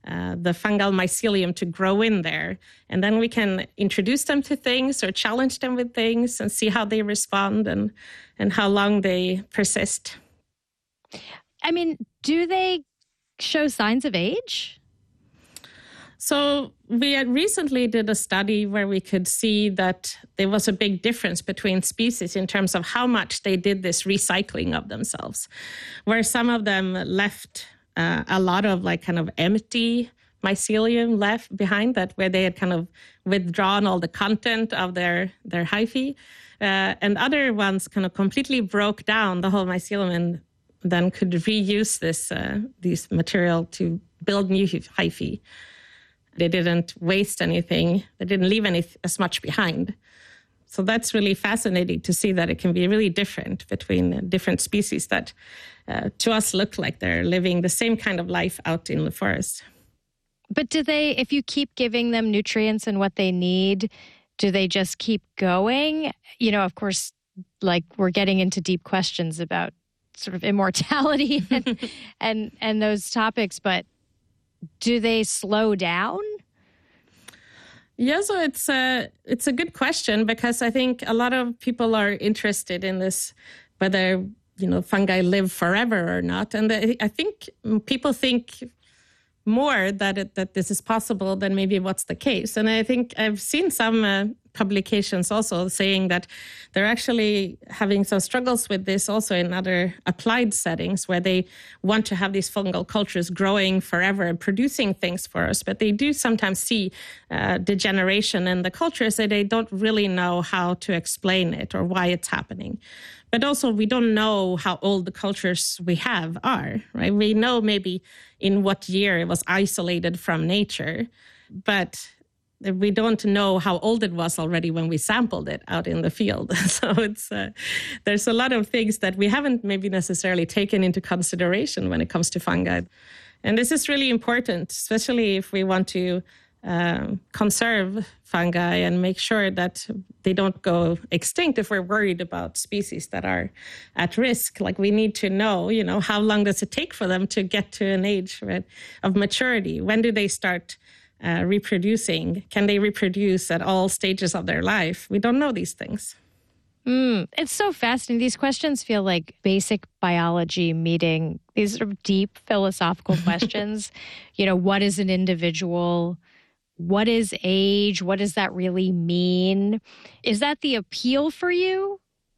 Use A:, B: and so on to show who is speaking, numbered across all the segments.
A: the fungal mycelium to grow in there. And then we can introduce them to things or challenge them with things and see how they respond and how long they persist.
B: I mean, do they show signs of age?
A: So we had recently did a study where we could see that there was a big difference between species in terms of how much they did this recycling of themselves, where some of them left a lot of like kind of empty mycelium left behind, that where they had kind of withdrawn all the content of their hyphae, and other ones kind of completely broke down the whole mycelium and then could reuse this material to build new hyphae. They didn't waste anything. They didn't leave as much behind. So that's really fascinating to see that it can be really different between different species that to us look like they're living the same kind of life out in the forest.
B: But do they, if you keep giving them nutrients and what they need, do they just keep going? You know, of course, like we're getting into deep questions about sort of immortality and those topics, but do they slow down?
A: Yeah, so it's a good question, because I think a lot of people are interested in this, whether, you know, fungi live forever or not. And I think people think more that this is possible than maybe what's the case. And I think I've seen some publications also saying that they're actually having some struggles with this also in other applied settings, where they want to have these fungal cultures growing forever and producing things for us. But they do sometimes see degeneration in the cultures, and they don't really know how to explain it or why it's happening. But also, we don't know how old the cultures we have are, right? We know maybe in what year it was isolated from nature, but we don't know how old it was already when we sampled it out in the field. So it's there's a lot of things that we haven't maybe necessarily taken into consideration when it comes to fungi. And this is really important, especially if we want to conserve fungi and make sure that they don't go extinct. If we're worried about species that are at risk, like we need to know, you know, how long does it take for them to get to an age, right, of maturity? When do they start reproducing? Can they reproduce at all stages of their life? We don't know these things.
B: It's so fascinating. These questions feel like basic biology meeting these sort of deep philosophical questions. You know, what is an individual? What is age? What does that really mean? Is that the appeal for you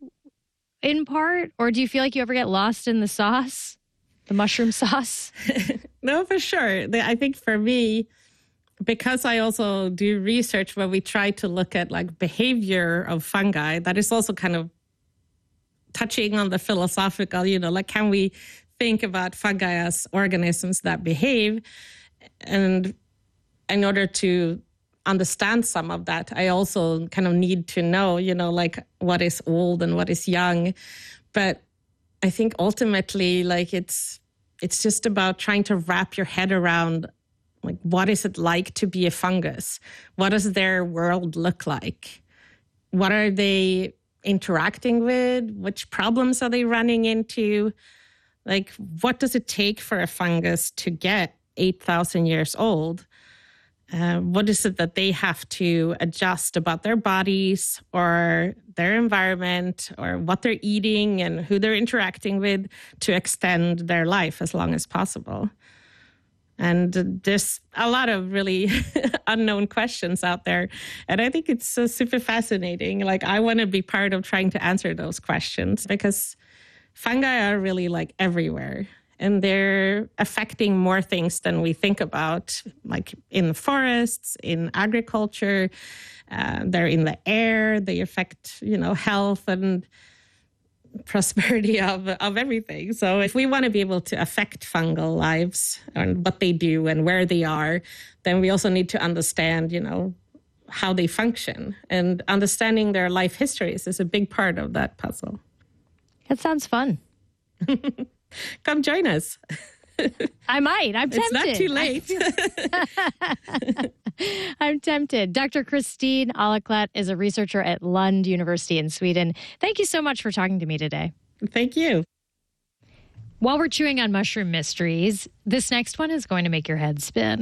B: in part? Or do you feel like you ever get lost in the sauce, the mushroom sauce?
A: No, for sure. I think for me, because I also do research where we try to look at like behavior of fungi, that is also kind of touching on the philosophical, you know, like can we think about fungi as organisms that behave? And in order to understand some of that, I also kind of need to know, you know, like what is old and what is young. But I think ultimately, like it's just about trying to wrap your head around, like, what is it like to be a fungus? What does their world look like? What are they interacting with? Which problems are they running into? Like, what does it take for a fungus to get 8,000 years old? What is it that they have to adjust about their bodies or their environment or what they're eating and who they're interacting with to extend their life as long as possible? And there's a lot of really unknown questions out there. And I think it's super fascinating. Like, I want to be part of trying to answer those questions, because fungi are really like everywhere. And they're affecting more things than we think about, like in forests, in agriculture. They're in the air. They affect, you know, health and prosperity of everything. So if we want to be able to affect fungal lives and what they do and where they are, then we also need to understand, you know, how they function. And understanding their life histories is a big part of that puzzle.
B: That sounds fun.
A: Come join us.
B: I might. I'm tempted.
A: It's not too late.
B: I'm tempted. Dr. Christine Ahlekledt is a researcher at Lund University in Sweden. Thank you so much for talking to me today.
A: Thank you.
B: While we're chewing on mushroom mysteries, this next one is going to make your head spin.